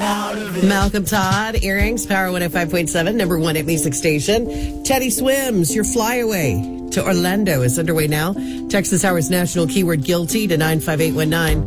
Malcolm Todd, Earrings, Power 105.7, number one hit music station. Teddy Swims, your flyaway to Orlando is underway now. Texas Hours National keyword guilty to 95819.